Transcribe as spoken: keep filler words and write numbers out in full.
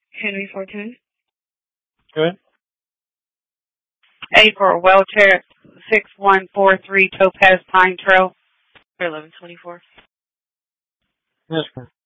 Henry four ten. Good. A for Wheelchair six one four three Topaz Pine Trail. eleven twenty-four. Yes, ma'am.